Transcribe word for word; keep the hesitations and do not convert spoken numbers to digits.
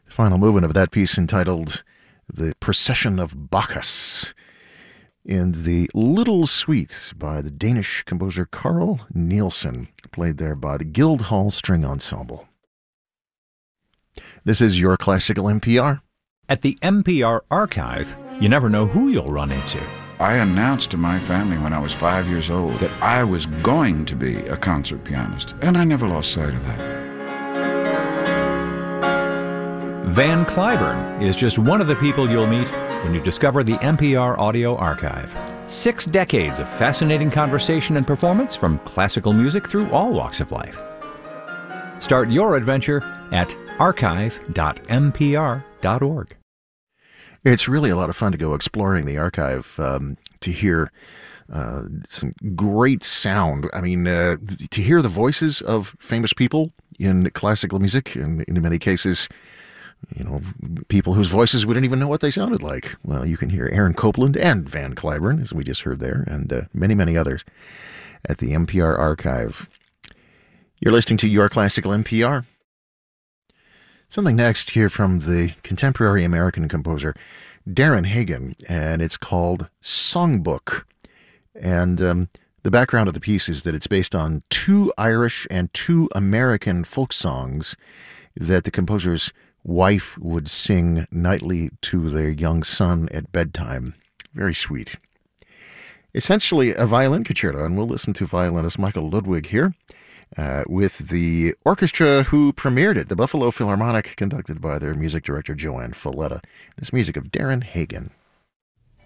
Final movement of that piece entitled The Procession of Bacchus in the Little Suite by the Danish composer Carl Nielsen, played there by the Guildhall String Ensemble. This is Your Classical N P R. At the N P R Archive, you never know who you'll run into. I announced to my family when I was five years old that I was going to be a concert pianist, and I never lost sight of that. Van Cliburn is just one of the people you'll meet when you discover the N P R Audio Archive. Six decades of fascinating conversation and performance from classical music through all walks of life. Start your adventure at archive dot n p r dot org. It's really a lot of fun to go exploring the archive, um, to hear uh, some great sound. I mean, uh, to hear the voices of famous people in classical music, and in many cases, you know, people whose voices we didn't even know what they sounded like. Well, you can hear Aaron Copland and Van Cliburn, as we just heard there, and uh, many, many others at the N P R Archive. You're listening to Your Classical N P R. Something next here from the contemporary American composer Darren Hagen, and it's called Songbook. And um, the background of the piece is that it's based on two Irish and two American folk songs that the composer's wife would sing nightly to their young son at bedtime. Very sweet. Essentially a violin concerto, and we'll listen to violinist Michael Ludwig here. Uh, with the orchestra who premiered it, the Buffalo Philharmonic, conducted by their music director Joanne Falletta. This music of Darren Hagen.